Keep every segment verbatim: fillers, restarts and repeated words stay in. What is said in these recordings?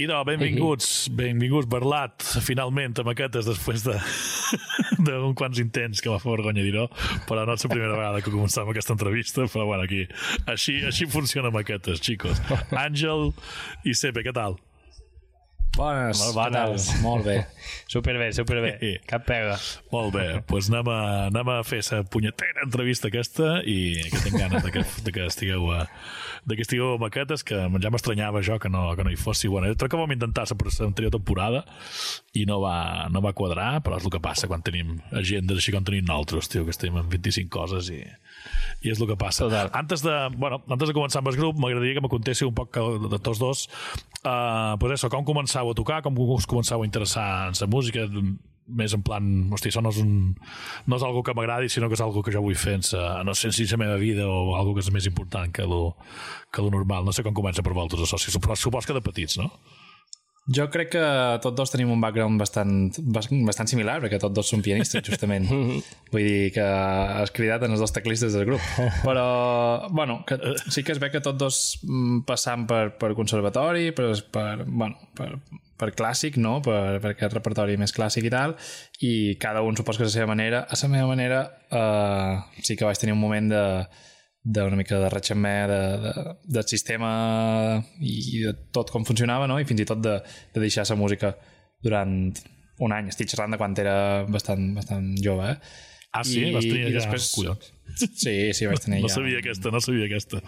Idò, benvinguts, benvinguts, Barlat, finalment, a maquetes després de d'un quants intents que m'ha fet vergonya dir-ho, però no és la primera vegada que començam aquesta entrevista, però bueno, aquí, així, així funciona maquetes, xicos. Àngel i Sepe, què tal? Bones, molt bones. Molt bé. Superbé, superbé. Cap pega. Molt bé, doncs pues anem, a, anem a fer la punyetera entrevista aquesta i que tinc ganes de que, de que estigueu a, de que estigueu a maquetes, que ja m'estranyava jo que no, que no hi fossi. Bueno, crec que vam intentar l'anterior temporada i no va, no va quadrar, però és el que passa quan tenim agendes així com tenim nosaltres, tio, que estem en vint-i-cinc coses i, i és el que passa. Total. Antes de, bueno, antes de començar amb el grup, m'agradaria que me contéssiu un poc de tots dos uh, pues eso, com començàveu a tocar, com us començàveu a interessar en la música, més en plan, hosti, això no és, un, no és algo que m'agradi, sinó que és algo que jo vull fer en sa, no sé si la meva vida o algo que és més important que lo, que lo normal. No sé com comença per vosaltres això, supos, supos que de petits, no? Jo crec que tots dos tenim un background bastant, bastant similar, perquè tots dos som pianistes, justament. Vull dir que has cridat en els dos teclistes del grup. Però, bueno, que sí que es ve que tots dos passam per, per conservatori, per, per, bueno, per, per clàssic, no? Per, per aquest repertori més clàssic i tal, i cada un supos que a la seva manera. A la meva manera eh, sí que vaig tenir un moment de d'una mica de ratxamer de, de, del sistema i de tot com funcionava, no? I fins i tot de, de deixar la música durant un any. Estic xerrant de quan era bastant, bastant jove, eh? Ah, sí? I, vas tenir i ja... després... Collons. Sí, sí, vaig tenir no ja... No sabia aquesta, no sabia aquesta.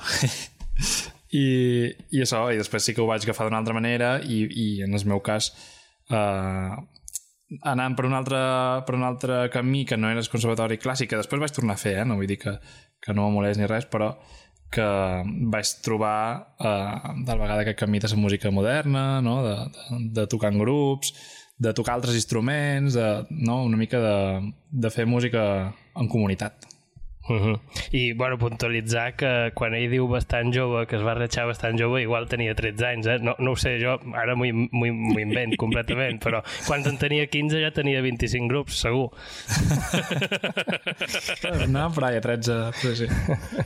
I, i això, i després sí que ho vaig agafar d'una altra manera i, i en el meu cas eh, anant per un, altre, per un altre camí que no era el conservatori clàssic, que després vaig tornar a fer, eh? No vull dir que, que no m'amolés ni res, però que vaig trobar eh, tal vegada aquest camí de la música moderna, no? de, de, de tocar en grups, de tocar altres instruments, de, no? Una mica de, de fer música en comunitat. Uh -huh. I, bueno, puntualitzar que quan ell diu bastant jove, que es va ratxar bastant jove, igual tenia tretze anys, eh? No, no ho sé, jo ara m'ho invent completament, però quan en tenia quinze ja tenia vint-i-cinc grups, segur. No, però ja tretze, però sí.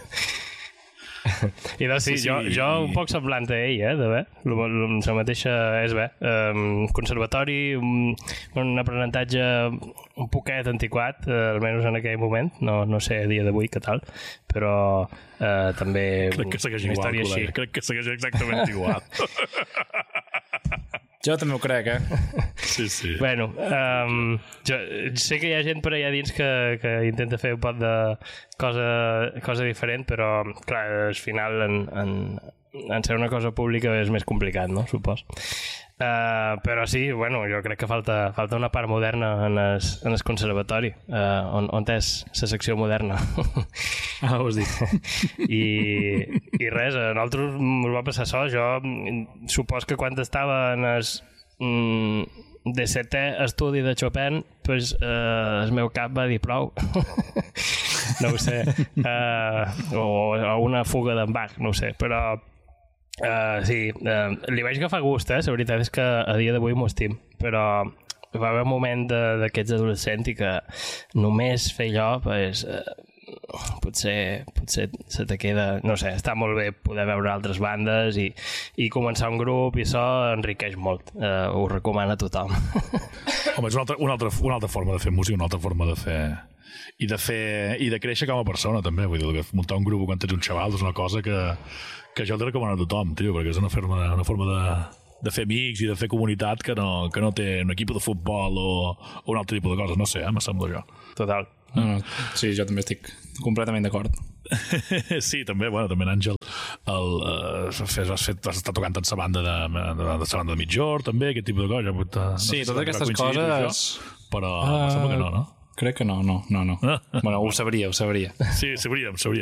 I doncs sí, sí, jo, sí. jo un poc semblant a ell, eh, de bé, la mateixa és bé, um, conservatori, un, un aprenentatge un poquet antiquat, uh, almenys en aquell moment, no, no sé a dia d'avui què tal, però uh, també crec que segueix una igual, història col·lega. així. Crec que segueix exactament igual. Jo també ho crec, eh? Sí, sí. Bueno, um, jo sé que hi ha gent per allà dins que, que intenta fer un poc de cosa, cosa diferent, però clar, al final en, en, en ser una cosa pública és més complicat, no? Supos. Uh, però sí, bueno, jo crec que falta, falta una part moderna en el, en el conservatori, uh, on, on és la secció moderna. Ah, ho has dit. I, i res, a nosaltres ens va passar això. Jo supos que quan estava en el mm, de setè estudi de Chopin, pues, uh, el meu cap va dir prou. No ho sé. Uh, o, o una fuga d'en Bach, no ho sé, però Uh, sí, uh, li vaig agafar gust, eh? La veritat és que a dia d'avui m'ho estim, però va haver un moment d'aquests adolescents i que només fer allò, pues, uh, potser, potser se te queda... No sé, està molt bé poder veure altres bandes i, i començar un grup i això enriqueix molt. Uh, ho recomana a tothom. Home, és una altra, una, altra, una altra forma de fer música, una altra forma de fer... I de fer i de créixer com a persona, també. Vull dir, que muntar un grup quan tens un xaval és una cosa que, que jo el recomano a tothom, tio, perquè és una forma, una forma de, de fer amics i de fer comunitat que no, que no té un equip de futbol o, o un altre tipus de coses, no sé, eh, me sembla jo. Total. No, no, sí, jo també estic completament d'acord. Sí, també, bueno, també en Àngel el, uh, fes, has, fet, has estat tocant en sa banda de, de, de, de, banda de mitjor, també, aquest tipus de coses. No sí, sé totes si aquestes coses... Jo, però uh, em sembla que no, no? Crec que no, no, no, no. Bueno, ho sabria, ho sabria. Sí, sabríem, sabríem.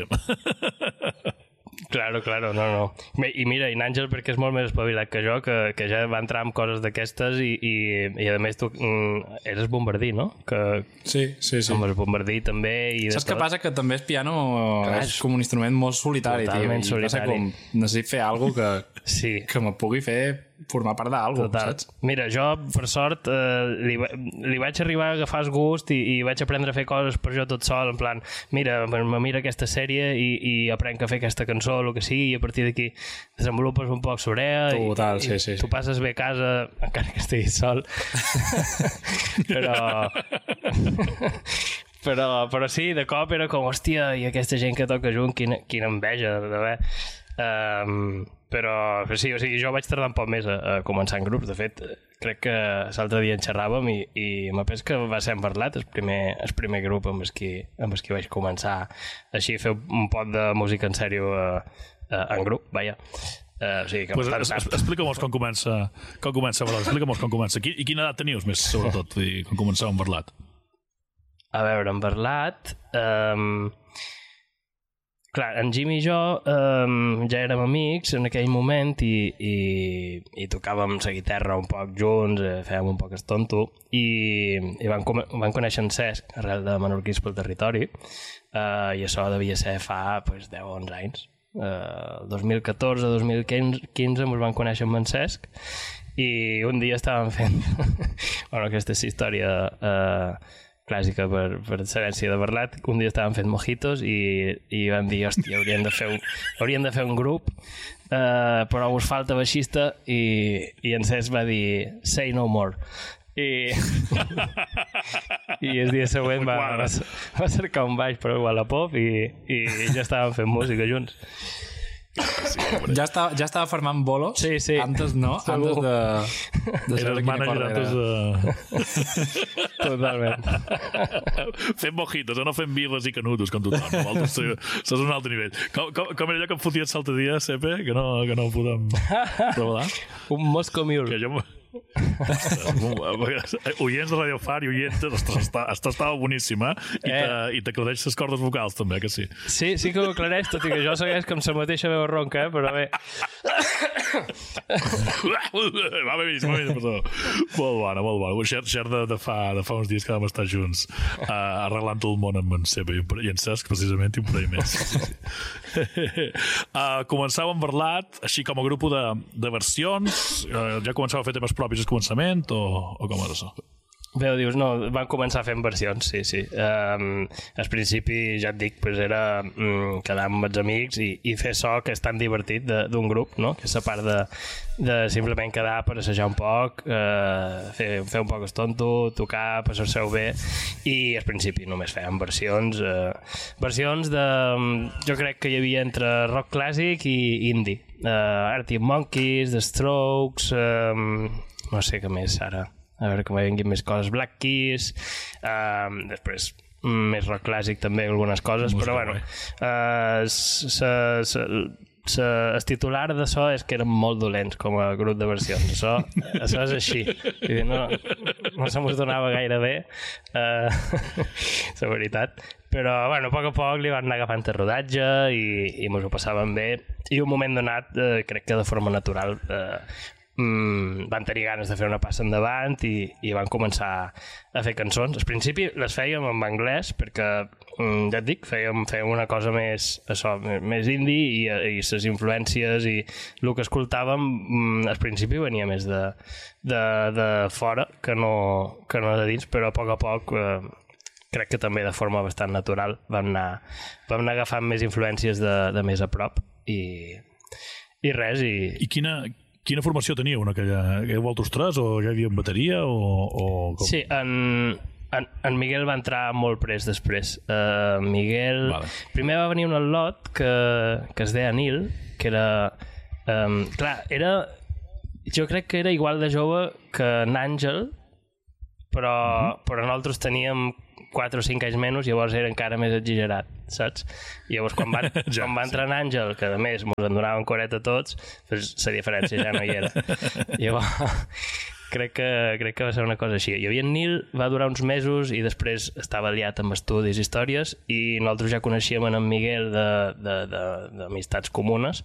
Claro, claro, no, no. I mira, i Àngel perquè és molt més espavilat que jo, que, que ja va entrar amb coses d'aquestes i, i, i a més tu mm, eres bombardí, no? Que, sí, sí, sí. Amb el bombardí també i saps què passa? Que també és piano, clar, és com un instrument molt solitari, tio. Totalment I solitari. com, necessit fer alguna cosa que, sí. que me pugui fer formar part d'alguna cosa, saps? Mira, jo, per sort, eh, li, li vaig arribar a agafar el gust i, i vaig aprendre a fer coses per jo tot sol, en plan, mira, me mira aquesta sèrie i, i aprenc a fer aquesta cançó, el que sigui, i a partir d'aquí desenvolupes un poc sobre ella Total, i, sí, i sí, tu sí. passes bé a casa, encara que estiguis sol. però... però, però sí, de cop era com, hòstia, i aquesta gent que toca junt, quina, quina enveja d'haver... Um, però, però sí, o sigui, jo vaig tardar un poc més a, a començar en grups. De fet, crec que l'altre dia en xerràvem i, i m'ha pres que va ser en Verlat el primer, el primer grup amb el, qui, amb el qui vaig començar així a fer un pot de música en sèrio uh, uh, en grup, vaja. Uh, o sigui, que pues, es, es, explica'm-nos com comença, com comença Verlat. Explica'm-nos com comença. I quina edat tenius més, sobretot, quan començava en Verlat? A veure, en Verlat... Um, clar, en Jim i jo um, ja érem amics en aquell moment i, i, i tocàvem la guitarra un poc junts, eh, fèiem un poc el tonto i, i van, van conèixer en Cesc arrel de Menorquins pel territori uh, i això devia ser fa pues, deu o onze anys. Uh, dos mil catorze dos mil quinze ens van conèixer amb en Cesc i un dia estàvem fent bueno, aquesta és la història uh, clàssica per, per l'herència de Verlat. Un dia estàvem fent mojitos i, i vam dir, hòstia, hauríem de fer un, hauríem de fer un grup, uh, però us falta baixista i, i en Cesc va dir, say no more. I, i el dia següent va, va, va cercar un baix per a Wallapop i, i ja estàvem fent música junts. Sí, ja, estava, ja estava formant bolos sí, sí. antes, no? Antes de, de saber quina corda era. De... Totalment. Fent mojitos, no fent birres i canutos com tothom. Vosaltres és un altre nivell. Com, com, com era allò que em foties l'altre dia, Sepe, que no, que no ho podem revelar? Un Moscow Mule. Que jo... oients de Radio Far i oients està, està, estava boníssima i, eh. te, i t'aclareix les cordes vocals també, que sí? Sí, sí que ho aclareix, tot i que jo segueix com la mateixa veu ronca, eh? Però bé. Va bé, va bé, perdó. Molt bona, molt bona. Xer, xer de, de, fa, de fa uns dies que vam estar junts uh, arreglant tot el món amb en Sepe i en Cesc, precisament, i un parell més. Sí, sí. uh, començava amb Verlat, així com a grup de, de versions, uh, ja començava a fer temes propis al començament o, o com era això? Bé, dius, no, van començar fent versions, sí, sí. Um, al principi, ja et dic, pues era um, quedar amb els amics i, i fer so, que és tan divertit d'un grup, no? Que és la part de, de simplement quedar per assajar un poc, uh, fer, fer un poc el tonto, tocar, passar-se-ho bé, i al principi només fèiem versions, uh, versions de... Jo crec que hi havia entre rock clàssic i indie. Uh, Arctic Monkeys, The Strokes, um, no sé què més ara. A veure que m'hi vinguin més coses, Black Keys, uh, després més rock clàssic també, algunes coses, música, però bueno, uh, sa, sa, sa, el titular d'això és que érem molt dolents com a grup de versions, això, això és així, no, no se mos donava gaire bé, uh, la veritat, però bueno, a poc a poc li van anar agafant el rodatge i, i mos ho passàvem bé, i un moment donat, uh, crec que de forma natural, uh, Mm, van tenir ganes de fer una passa endavant i, i van començar a fer cançons. Al principi les fèiem en anglès perquè, mm, ja et dic, fèiem, fèiem una cosa més, això, més indie i, i les influències i el que escoltàvem mm, al principi venia més de, de, de fora que no, que no de dins, però a poc a poc eh, crec que també de forma bastant natural vam anar, vam anar agafant més influències de, de més a prop i, i res. I, I quina... Quina formació teníeu en aquella... Éreu vosaltres tres o ja hi havia bateria o, o com? Sí, en, en, en Miguel va entrar molt pres després. Uh, Miguel... Vale. Primer va venir un al·lot que, que es deia Nil, que era... Um, clar, era... Jo crec que era igual de jove que en Àngel, però, mm-hmm. però nosaltres teníem quatre o cinc anys menys, llavors era encara més exagerat, saps? I llavors quan va, ja, quan va entrar sí. en Àngel, que a més mos en donaven coret a tots, doncs la diferència ja no hi era. Llavors, crec que, crec que va ser una cosa així. Hi havia en Nil, va durar uns mesos i després estava liat amb estudis i històries i nosaltres ja coneixíem en Miguel d'amistats comunes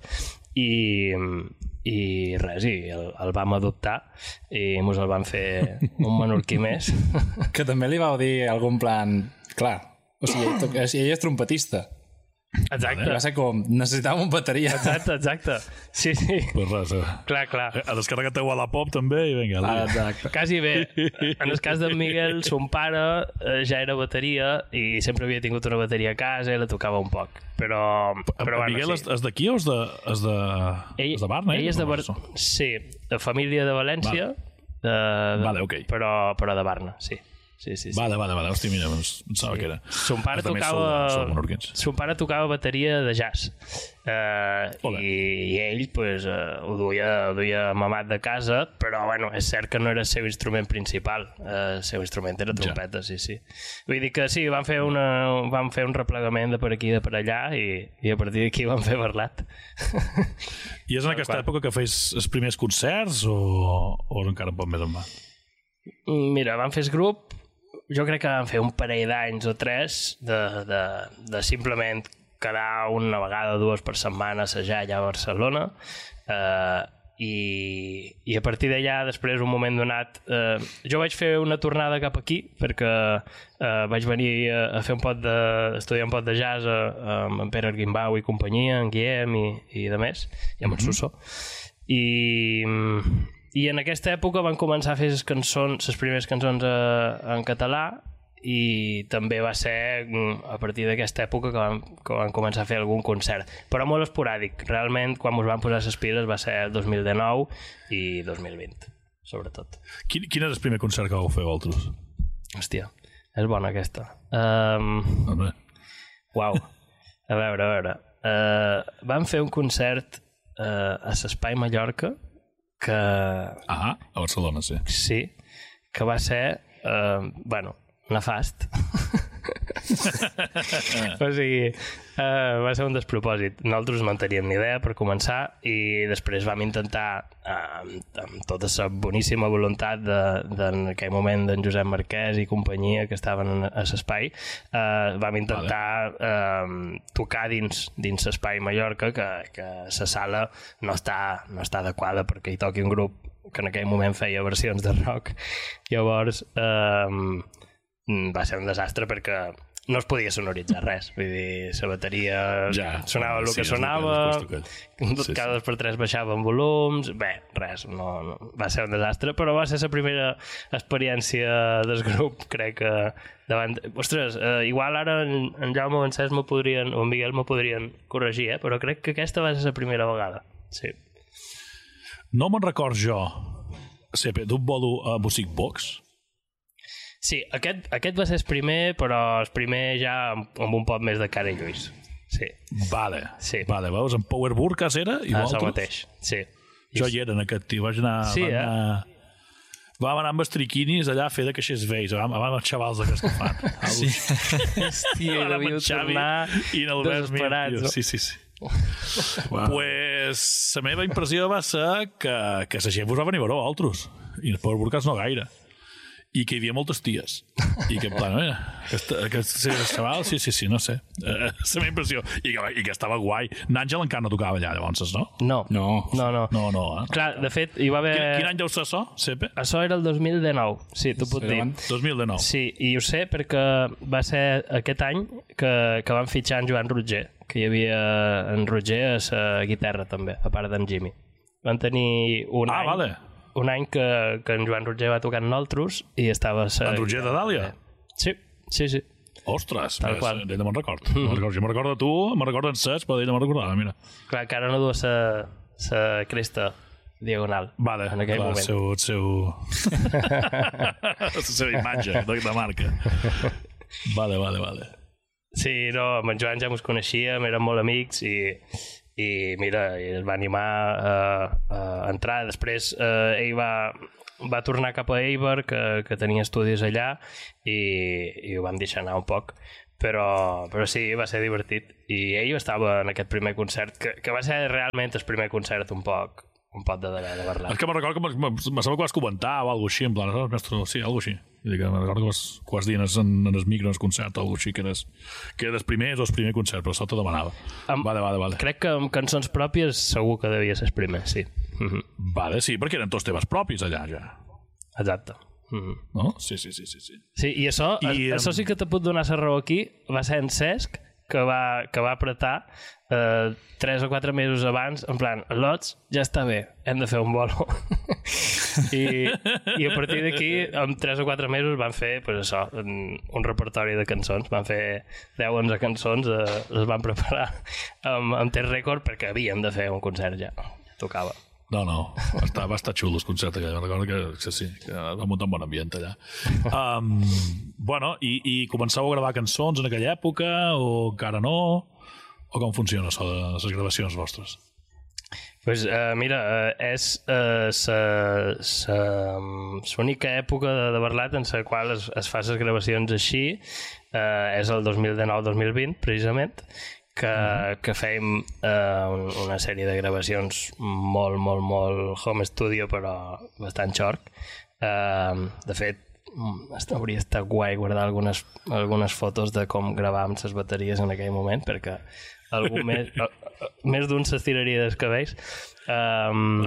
i, i res, i el, el vam adoptar i mos el van fer un menorquí més. Que també li vau dir algun plan... Clar, o sigui, ell és trompetista. Exacte. Va ser com, necessitàvem una bateria. Exacte, exacte. Sí, sí. Pues res, eh. Clar, clar. A descarregar-te a la pop també i vinga. Ah, exacte. Quasi bé. En el cas d'en Miguel, son pare eh, ja era bateria i sempre havia tingut una bateria a casa i la tocava un poc. Però, però bueno, Miguel sí. és, és d'aquí o és de, és de, Ell, és de Barna? ell és de Bar... Sí, de família de València, vale. de, de... Vale, ok. però, però de Barna, sí. Sí, sí, sí. Vale, vale, vale. Hòstia, mira, pensava sí. que era. Son pare, tocava... Son pare tocava bateria de jazz. Uh, i, I ell, pues, uh, ho, duia, ho duia mamat de casa, però, bueno, és cert que no era el seu instrument principal. Uh, el seu instrument era trompeta, ja. sí, sí. Vull dir que sí, van fer, una, van fer un replegament de per aquí i de per allà i, i a partir d'aquí van fer Barlat. I és en aquesta Quan... època que feis els primers concerts o, o encara un poc més en va? Mira, van fer el grup. Jo crec que van fer un parell d'anys o tres de, de, de simplement quedar una vegada o dues per setmana a assajar allà a Barcelona eh, i, i a partir d'allà després un moment donat eh, jo vaig fer una tornada cap aquí perquè eh, vaig venir a, a fer un pot de estudiar un pot de jazz a, a, amb en Pere Arguimbau i companyia, en Guillem i, i de més, i amb mm-hmm. en Suso i I en aquesta època van començar a fer les cançons, les primeres cançons a, en català i també va ser a partir d'aquesta època que van, que van començar a fer algun concert, però molt esporàdic. Realment, quan ens van posar les piles va ser el dos mil dinou i dos mil vint, sobretot. Quin, quin és el primer concert que vau fer, vosaltres? Hòstia, és bona aquesta. Um, Home. Uau, a veure, a veure. Uh, vam fer un concert uh, a l'Espai Mallorca que... Ah, a Barcelona, sí. Sí, que va ser, eh, bueno, nefast. O sigui, eh, va ser un despropòsit. Nosaltres no en teníem ni idea per començar i després vam intentar, eh, amb tota la boníssima voluntat de, de, en aquell moment d'en Josep Marquès i companyia que estaven a l'espai, eh, vam intentar vale. eh, tocar dins dins l'espai Mallorca, que, que la sala no està, no està adequada perquè hi toqui un grup que en aquell moment feia versions de rock. Llavors eh, va ser un desastre perquè no es podia sonoritzar res, vull dir, la bateria ja, sonava el sí, que sonava, sí, cada dos per tres baixaven volums, bé, res, no, no, va ser un desastre, però va ser la primera experiència del grup, crec que davant... Ostres, eh, igual ara en, en Jaume o en Cesc m'ho podrien, o en Miguel m'ho podrien corregir, eh? Però crec que aquesta va ser la primera vegada, sí. No me'n record jo, Sepe, d'un bolo a Music Box? Sí, aquest, aquest va ser el primer, però el primer ja amb, amb un poc més de cara i lluís. Sí. Vale, sí. Vale, veus? En Powerburkas era? I ah, el mateix, sí. Jo hi era en aquest, tio. Vaig anar... Sí, eh? Anar... Vam anar amb els triquinis allà a fer de caixers vells, vam amb els xavals d'aquests que fan. Sí. Hòstia, devíeu tornar desesperats. No? Sí, sí, sí. Wow. Pues la meva impressió va ser que, que la gent vos va venir a veure altres, i els Powerburkas no gaire. I que hi havia moltes ties. I que, en plan, mira, aquest, aquest, aquest xaval, sí, sí, sí, no sé. Uh, la meva impressió. I que, I que estava guai. N'Àngel encara no tocava allà, llavors, no? No. No. No, no. No, no eh? Clar, de fet, hi va haver... Quin, quin any deu ser això, Sepe? Això era el dos mil dinou, sí, t'ho puc sí, dir. dos mil dinou. Sí, i ho sé perquè va ser aquest any que, que van fitxar en Joan Roger, que hi havia en Roger a la guitarra també, a part d'en Jimmy. Van tenir un ah, any... vale. un any que, que en Joan Roger va tocar amb nosaltres i estava... En Roger de Dàlia? Sí, sí, sí. Ostres, d'ell no me'n record. Mm. Jo me'n recordo de tu, me'n recordo en Cesc, però d'ell no me'n recordava, mira. Clar, que ara no du la cresta diagonal. Vale, en aquell clar, moment. Seu, seu... la seva imatge de, de marca. Vale, vale, vale. Sí, no, amb en Joan ja mos coneixíem, érem molt amics i... i mira, es va animar a, a entrar. Després eh, ell va, va tornar cap a Eibar, que, que tenia estudis allà, i, i ho vam deixar anar un poc, però, però sí, va ser divertit. I ell estava en aquest primer concert, que, que va ser realment el primer concert un poc un pot de d'haver de parlar. És que me'n recordo que me sembla que vas comentar o alguna així, en plan, oh, mestre, sí, alguna així. Vull dir que me'n recordo que vas, que vas dir en, en el micro, en el concert, o alguna així, que eres, que eres primer o el primer concert, però això t'ho demanava. Am, vale, vale, vale. Crec que amb cançons pròpies segur que devia ser el primer, sí. Mm-hmm. Vale, sí, perquè eren tots teves propis allà, ja. Exacte. Mm-hmm. No? Sí, sí, sí, sí, sí. Sí, i això, I, això sí que te puc donar la raó aquí, va ser en Cesc, que va, que va apretar eh, tres o quatre mesos abans, en plan, Lots, ja està bé, hem de fer un bolo. I, I a partir d'aquí, en tres o quatre mesos van fer, pues això, un, un repertori de cançons. Van fer deu o onze cançons, eh, les van preparar amb, amb temps rècord perquè havíem de fer un concert ja. Tocava. No, no, va estar, va estar xulo el concert aquell, recordo que, que sí, que va muntar un bon ambient allà. Um, bueno, i, i començau a gravar cançons en aquella època o encara no? O com funciona això de les gravacions vostres? Pues, uh, mira, uh, és uh, l'única època de, de Barlat en la qual es, es fa les gravacions així, uh, és el dos mil dinou dos mil vint, precisament, que, mm-hmm. que fèiem uh, una sèrie de gravacions molt, molt, molt home studio, però bastant xorc. Uh, de fet, hauria estat guai guardar algunes, algunes fotos de com gravàvem les bateries en aquell moment, perquè algú més, més d'un s'estiraria dels cabells. Um,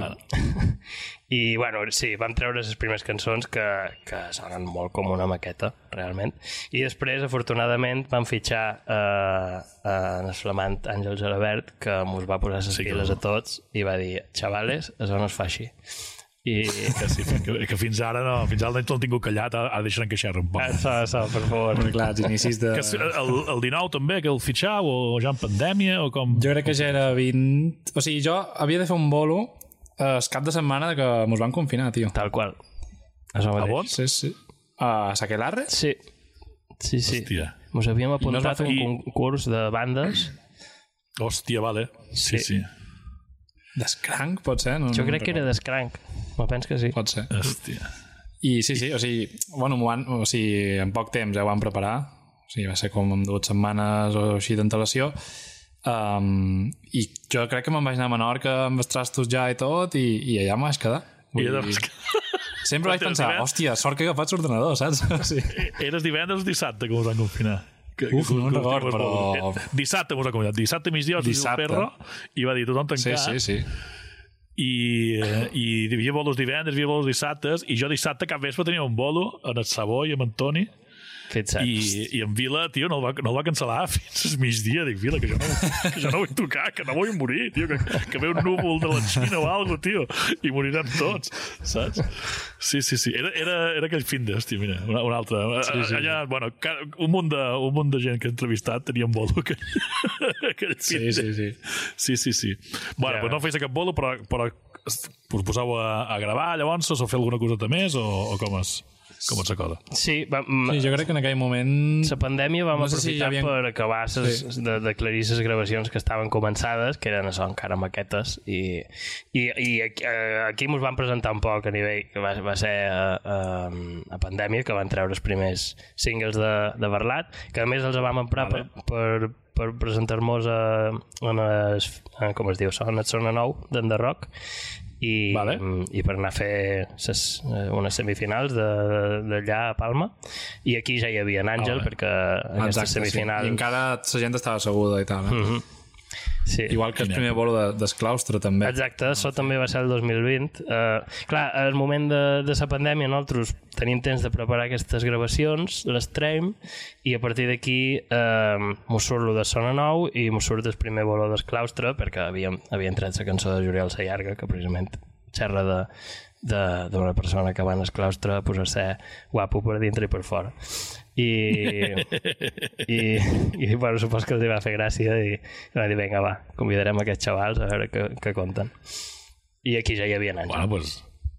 I, bueno, sí, vam treure les primeres cançons que, que sonen molt com una maqueta, realment. I després, afortunadament, vam fitxar uh, uh, el flamant Àngel Gelabert, que mos va posar les sí, piles no. a tots i va dir, xavales, això no es fa així. I... Que, sí, que, que fins ara no, fins ara no l'he tingut callat, ara deixaran queixar un poc. Això, això, per favor. Però clar, els inicis de... Que el, el dinou també, que el fitxau, o ja en pandèmia, o com... Jo crec que ja era vint... O sigui, jo havia de fer un bolo eh, el cap de setmana que mos van confinar, tio. Tal qual. Això a on? Sí, sí. A Saquelarre? Sí. Sí, sí. Hòstia. Mos havíem apuntat no a un i... concurs de bandes. Hòstia, vale. Sí, sí. sí. D'Skrank, pot ser? No, jo no crec que era d'Skrank. Me penso que sí. Pot ser. Hòstia. I sí, sí, o sigui, bueno, van, o sigui, en poc temps ja ho van preparar. O sigui, va ser com en dues setmanes o així d'antelació. Um, I jo crec que me'n vaig anar a Menorca amb els trastos ja i tot, i, i allà m'ho vaig quedar. I doncs... Sempre vaig pensar, hòstia, sort que he agafat l'ordenador, saps? Sí. Eres divendres o dissabte que us van confinar? Que, Uf, que, no en record, però... Molt... Dissabte us van confinar. Dissabte migdia us diu perro i va dir tothom tancat. Sí, sí, sí. I, i hi havia bolos divendres, hi havia bolos dissabtes, i jo dissabte cap vespre tenia un bolo en el Sabó i amb en Toni. I, i en Vila, tio, no el va, no el va cancel·lar fins al migdia. Dic, Vila, que jo, no, que jo no vull tocar, que no vull morir, tio, que, que ve un núvol de la Xina o alguna cosa, tio, i morirem tots, saps? Sí, sí, sí. Era, era, era aquell fin de, hòstia, mira, una, una altra. Sí, sí, allà, sí. Bueno, un munt, de, un munt de gent que he entrevistat tenia un bolo aquell, aquell fin sí, sí, sí. Sí, sí, sí. Bueno, yeah. Pues no feies aquest bolo, però, però us poseu a, a gravar llavors, o fer alguna coseta més, o, o com és? Com és la cosa? Sí, va, sí, jo crec que en aquell moment... La pandèmia vam no aprofitar si ja havien... per acabar ses, sí. de, d'aclarir les gravacions que estaven començades, que eren això, encara maquetes, i, i, i aquí, aquí mos van presentar un poc a nivell, que va, va ser a, a, a pandèmia, que van treure els primers singles de, de Barlat, que a més els vam emprar vale. per, per, per presentar-nos a, a, a, com es diu, a Zona nou d'Enderrock, i, vale. i per anar a fer ses, unes semifinals d'allà a Palma, i aquí ja hi havia en Àngel, ah, perquè aquestes semifinals... Sí. I encara la gent estava asseguda i tal, eh? Mm-hmm. Sí. Igual que el primer bolo de, d'Esclaustre també. Exacte, això també va ser el dos mil vint. Uh, clar, al moment de, de la pandèmia nosaltres tenim temps de preparar aquestes gravacions, les traiem, i a partir d'aquí uh, mos surt lo de Zona nou i mos surt el primer bolo d'Esclaustre, perquè havíem, havíem tret la cançó de Juriel Sayarga, que precisament xerra de d'una persona que va en el claustre a posar-se guapo per dintre i per fora. I, i, i bueno, supos que els va fer gràcia i va dir, vinga, va, convidarem aquests xavals a veure què, què conten. I aquí ja hi havia anys. Bueno, pues,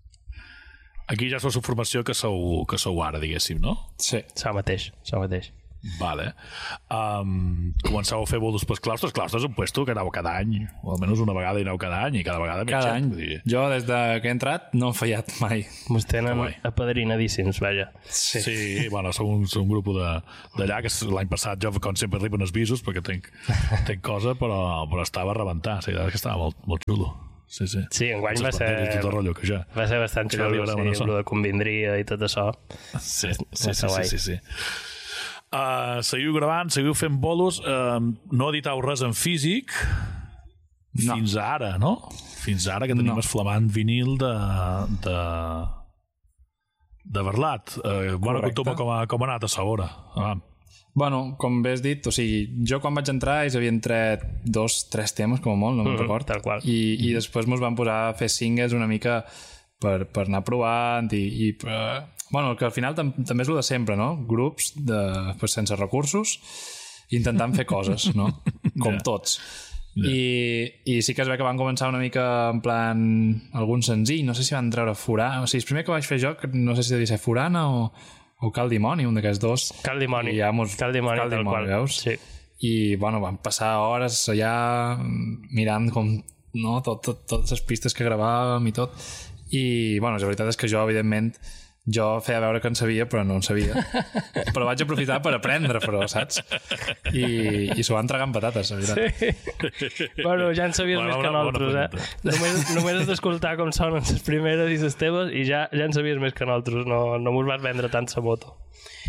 aquí ja és la formació que sou, que sou ara, diguéssim, no? Sí, això mateix, això mateix. Vale. Um, començau a fer bolos pels claustres. Claustres és un puesto que aneu cada any, o almenys una vegada hi aneu cada any, i cada vegada més cada gent. Any. Jo, des de que he entrat, no he fallat mai. Mos tenen apadrinadíssims, vaja. Sí, sí, bueno, som un, som un grup d'allà, que l'any passat jo, com sempre, arriben els visos, perquè tenc, tenc cosa, però, però estava a rebentar. Sí, que estava molt, molt xulo. Sí, sí. Sí, enguany va ser... Tot el rotllo, que ja, va ser bastant xulo, sí, el de convindria i tot això. Sí, sí, sí, sí, sí, sí. Uh, seguiu gravant, seguiu fent bolos, uh, no editau res en físic no. Fins ara, no? Fins ara que tenim no. el flamant vinil de de, de Barlat. Uh, bueno, conta'm com, com ha anat a sa hora. Ah. Bueno, com bé has dit, o sigui, jo quan vaig entrar ells havien tret dos, tres temes, com a molt, no me'n Mm-hmm, record. tal qual. I, I després mos van posar a fer singles una mica per, per anar provant i, i per... Bueno, que al final tam també és el de sempre, no? Grups de, pues, sense recursos intentant fer coses, no? Com Ja. tots. Ja. I, I sí que es ve que van començar una mica en plan algun senzill, no sé si van treure Forana, o sigui, el primer que vaig fer jo, no sé si devia ser Forana o, o Cal Dimoni, un d'aquests dos. Cal Dimoni. I ja mos... Cal Dimoni, Cal tal Dimoni, qual. veus? Sí. I, bueno, van passar hores allà mirant com, no, tot, tot, totes les pistes que gravàvem i tot. I, bueno, la veritat és que jo, evidentment, jo feia veure que en sabia, però no en sabia. Però vaig aprofitar per aprendre, però, saps? I, i s'ho van tragar amb patates, la veritat. Sí. Bueno, ja en sabies Bona- més que bona- bona nosaltres, eh? pregunta. Només, només has d'escoltar com sonen les primeres i les teves i ja, ja en sabies més que nosaltres. No, no mos vas vendre tant sa moto.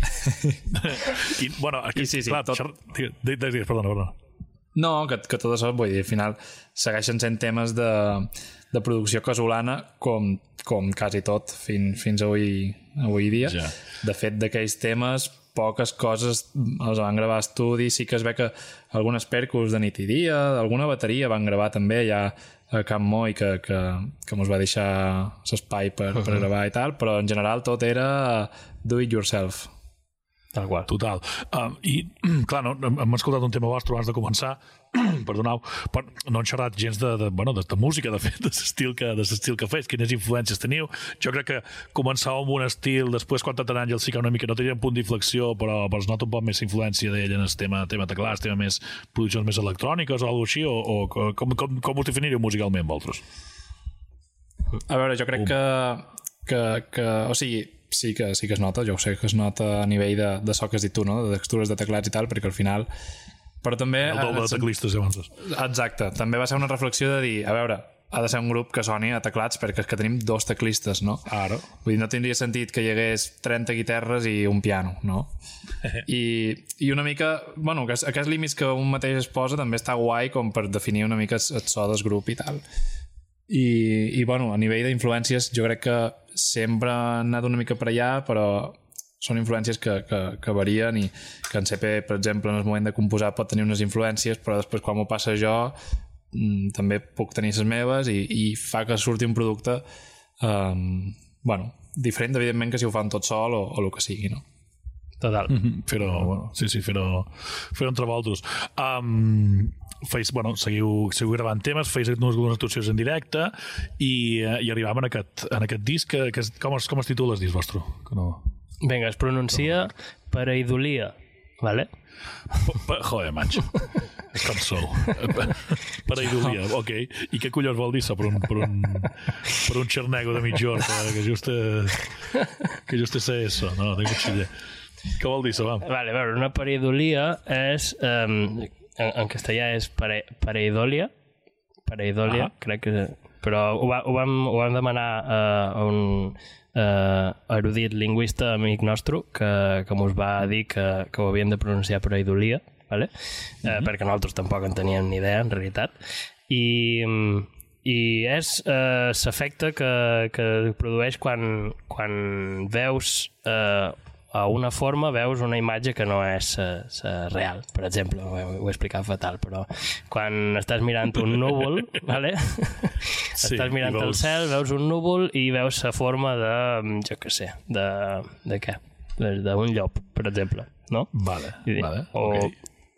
I, bueno, aquí, I sí, sí, clar, tot- xer... digues, digues, digues, perdona, perdona. No, que, que tot això, vull dir, al final segueixen sent temes de, de producció casolana com, com quasi tot fin, fins avui, avui dia. Ja. De fet, d'aquells temes, poques coses els van gravar a estudi. Sí que es ve que algunes percus de nit i dia, alguna bateria van gravar també ja a Camp Moi, que, que, que mos va deixar l'espai per, per gravar i tal, però en general tot era do it yourself. Tal qual. Total. Um, I, clar, no, hem escoltat un tema vostre abans de començar, perdoneu, però no han xerrat gens de, de, bueno, de, de música, de fet, de l'estil que, de l'estil que feis, quines influències teniu. Jo crec que començàveu amb un estil, després quan tant Àngel sí que una mica no tenia un punt d'inflexió, però, però es nota un poc més influència d'ell en el tema, tema teclats, tema més produccions més electròniques o alguna així, o, o com, com, com us definiríeu musicalment, vosaltres? A veure, jo crec que, que, que o sigui, sí que, sí que es nota, jo ho sé que es nota a nivell de, de so que has dit tu, no? De textures de teclats i tal, perquè al final... Però també... El doble de teclistes, llavors. Exacte, també va ser una reflexió de dir, a veure, ha de ser un grup que soni a teclats perquè és que tenim dos teclistes, no? Ara. Vull dir, no tindria sentit que hi hagués trenta guitarres i un piano, no? I, i una mica, bueno, aquests, aquests límits que un mateix es posa també està guai com per definir una mica el so del grup i tal. I, i bueno, a nivell d'influències jo crec que sempre han anat una mica per allà, però són influències que, que, que varien i que en C P, per exemple, en el moment de composar pot tenir unes influències, però després quan m'ho passa jo mm, també puc tenir les meves i, i fa que surti un producte um, bueno, diferent, evidentment, que si ho fan tot sol o, o el que sigui, no? Total. Mm -hmm. Fer-ho, bueno, sí, sí, fer-ho fer entre vosaltres. Um, feis, bueno, seguiu, seguiu gravant temes, feis algunes actuacions en directe i, uh, i arribam en aquest, en aquest disc que, que és, com, es, com es titula el disc vostre? Que no... Vinga, es pronuncia pareidolia, ¿vale? Pa, joder, macho. És com sou. Per idolia, ok. I què collons vol dir això per un, per un, per un xernego de mitja hora que just, que just sé això? No, tinc un xiller. Què vol dir això, va? Vale, a veure, una pareidolia és... Um, en, en castellà és pare, pareidolia. Pareidolia, ah. crec que... Però ho, va, ho, vam, ho vam demanar uh, a un uh, erudit lingüista amic nostre que, que mos va dir que, que ho havíem de pronunciar pareidolia, ¿vale? Uh, mm-hmm. perquè nosaltres tampoc en teníem ni idea, en realitat. I... i és uh, l'efecte que, que produeix quan, quan veus uh, a una forma, veus una imatge que no és uh, uh, real, per exemple, ho he, ho he explicat fatal, però quan estàs mirant un núvol, ¿vale? Sí, estàs mirant veus... el cel, veus un núvol i veus la forma de, jo què sé, de, de què? D'un llop, per exemple, no? Vale, I, vale, o, ok.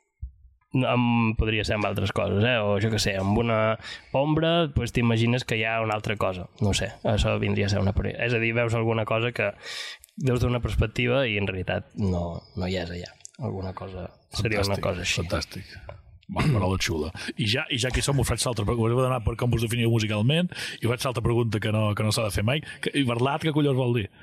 Amb, podria ser amb altres coses, eh? O jo què sé, amb una ombra pues, t'imagines que hi ha una altra cosa, no sé, això vindria a ser una... És a dir, veus alguna cosa que veus d'una perspectiva i en realitat no, no hi és allà, alguna cosa seria Fantàstic, una cosa així. Fantàstic. Bona paraula xula. I ja, i ja que hi som, us faig l'altra pregunta. Us he d'anar per com us definiu musicalment i us faig l'altra pregunta que no, que no s'ha de fer mai. Que, I Barlat, què collons vol dir?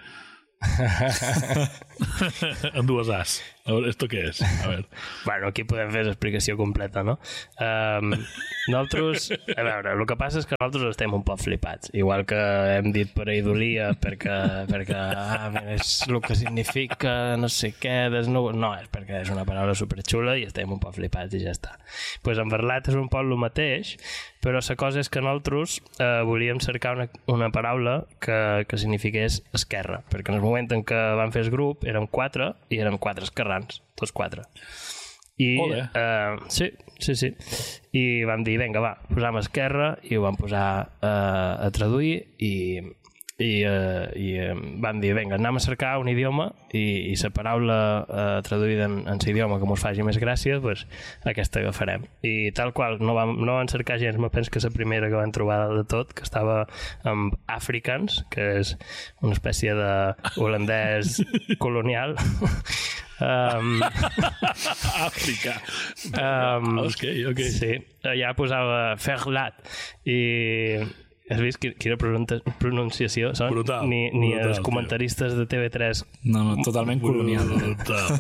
En dues As. A veure, esto què és? A veure. Bueno, aquí podem fer l'explicació completa, no? Um, nosaltres, a veure, el que passa és que nosaltres estem un poc flipats, igual que hem dit pareidolia perquè, perquè ah, és el que significa no sé què, desnu... no, és perquè és una paraula superxula i estem un poc flipats i ja està. Pues en Barlat és un poc el mateix, però la cosa és que nosaltres eh, volíem cercar una, una paraula que, que signifiqués esquerra, perquè en el moment en què vam fer el grup érem quatre i érem quatre esquerrans catalans, tots quatre. I, uh, sí, sí, sí. I vam dir, vinga, va, posam Esquerra, i ho vam posar uh, a traduir, i, i, uh, i uh, vam dir, vinga, anem a cercar un idioma, i, i la paraula uh, traduïda en, en l'idioma que mos faci més gràcia, pues, aquesta agafarem. I tal qual, no vam, no vam cercar gens, me penso que la primera que vam trobar de tot, que estava amb Africans, que és una espècie de holandès colonial. Um, Àfrica. Um, ok, ok. Sí, allà posava Verlat i has vist quina pronunciació són? Brutal, ni, ni brutal, els comentaristes tio. de T V tres. No, no, totalment colonial. Brutal.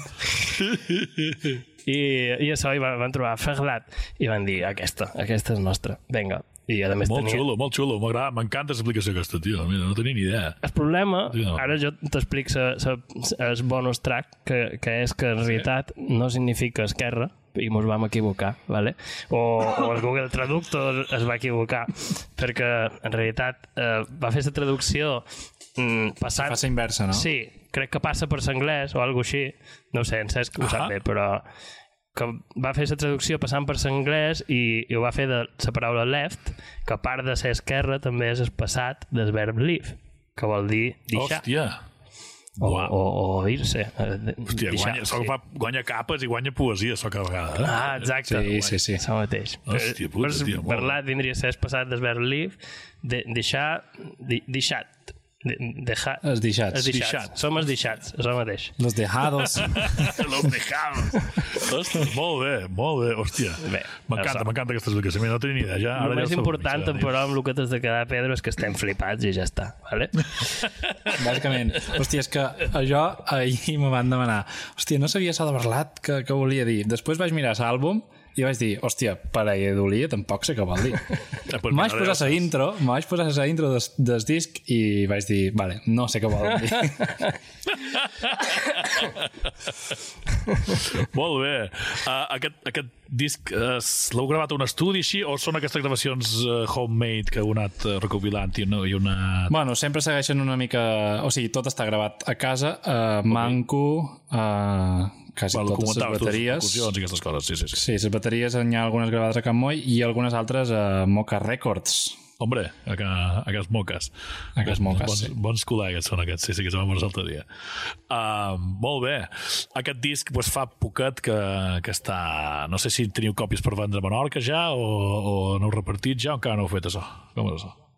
I, i això, i van, van trobar Verlat i van dir, aquesta, aquesta és nostra, vinga. I a més molt tenia... xulo, molt xulo, m'agrada, m'encanta l'explicació aquesta, tio. Mira, no tenia ni idea. El problema, sí, no. ara jo t'explic el bonus track, que, que és que en sí. realitat no significa esquerra, i mos vam equivocar, ¿vale? o, o el Google Traductor es va equivocar, perquè en realitat eh, va fer la traducció mm, passant... Passa inversa, no? Sí, crec que passa per l'anglès o alguna així, no ho sé, en Cesc ho sap bé, però que va fer la traducció passant per l'anglès i, i ho va fer de la paraula left, que a part de ser esquerra també és el passat del verb leave, que vol dir deixar. Hòstia! O, o, o ir-se. Hòstia, guanya, sí. fa, guanya capes i guanya poesia, això cada vegada. Eh? Ah, exacte. Sí, sí, sí. Això mateix. Hòstia puta, tio. Parlar vindria a ser el passat del verb leave, de, deixar, de, deixat. De, dejar, els deixats. Els deixats. deixats. Som els deixats, això mateix. Los dejados. Los dejados. Hòstia, molt bé, molt bé, hòstia. M'encanta, m'encanta aquesta explicació. No tenia ni idea. Ja, el ara més ja important, ja, però, amb el que t'has de quedar, Pedro, és que estem flipats i ja està. Vale? Bàsicament. Hòstia, és que jo ahir me van demanar hòstia, no sabia això de Verlat que, que volia dir. Després vaig mirar l'àlbum i vaig dir, hòstia, paraedolia tampoc sé què vol dir. Ja, pues me vaig posar la intro, me vaig posar la intro des, des disc i vaig dir, vale, no sé què vol dir. Molt bé. Uh, aquest, aquest disc uh, l'heu gravat a un estudi així o són aquestes gravacions uh, homemade que heu anat uh, recopilant i una, i una... Bueno, sempre segueixen una mica... O sigui, tot està gravat a casa, uh, okay. manco... Uh, quasi bueno, totes les bateries. I aquestes coses, sí, sí, sí. Sí, les bateries hi ha algunes gravades a Can Moll i algunes altres a Moca Records. Hombre, a, a, a aquests moques. A aquests moques, bons, sí. Bons col·legues són aquests, sí, sí, que se van veure l'altre dia. Uh, molt bé. Aquest disc pues, fa poquet que, que està... No sé si teniu còpies per vendre a Menorca ja o, o no heu repartit ja o encara no heu fet això. Com és això?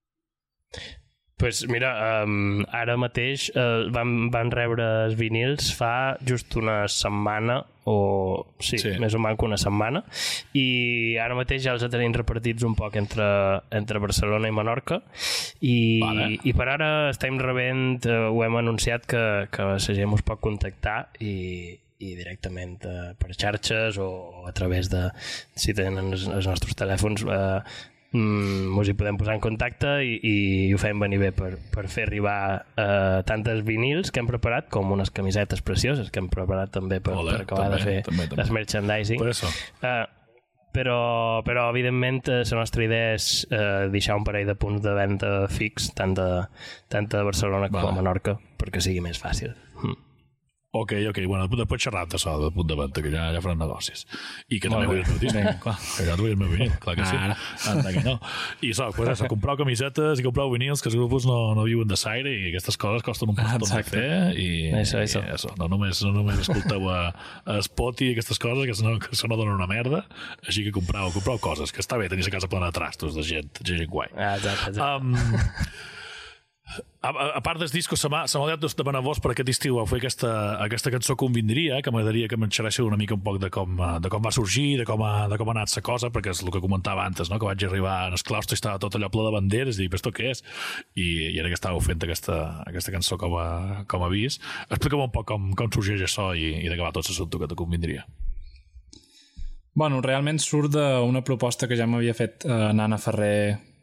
Pues mira, um, ara mateix uh, van, van rebre els vinils fa just una setmana o sí, sí. més o menys una setmana i ara mateix ja els tenim repartits un poc entre, entre Barcelona i Menorca i, vale. i per ara estem rebent, uh, ho hem anunciat que, que la gent us pot contactar i i directament uh, per xarxes o, o a través de si tenen els, els nostres telèfons uh, Mm, us hi podem posar en contacte i, i ho fem venir bé per, per fer arribar eh, tant els vinils que hem preparat com unes camisetes precioses que hem preparat també per, Olé, per acabar també, de fer també, també. el merchandising eh, però, però evidentment la nostra idea és eh, deixar un parell de punts de venda fix tant de, tant de Barcelona vale. com a Menorca perquè sigui més fàcil. mm. Ok, ok, bueno, després xerrar d'això de punt de venda, que ja, ja faran negocis. I que també vull dir, clar, que ja vull el meu vinil, clar que sí. Anda que no. I això, pues això, comprau camisetes i comprau vinils, que els grupos no, no viuen de saire i aquestes coses costen un paston de fer i, això, això. i això, no només, no només escolteu a, a Spotify i aquestes coses, que això no, que això no donen una merda, així que comprau, comprau coses, que està bé tenir la casa plena de trastos de gent, de gent guai. Ah, exacte, exacte. Um, A, a, a part dels discos, se m'ha dit de demanar-vos per aquest estiu a fer aquesta, aquesta cançó que convindria, que m'agradaria que m'enxereixi una mica un poc de com, de com va sorgir, de com ha, de com ha anat la cosa, perquè és el que comentava antes, no? Que vaig arribar en el claustre i estava tot allò ple de banderes, i dic, però què és? I, i ara que estàveu fent aquesta, aquesta cançó com a, com a avís, explica'm un poc com, com sorgeix això i, i de què va tot l'assumpte que te convindria. Bueno, realment surt d'una proposta que ja m'havia fet eh, Nana Ferrer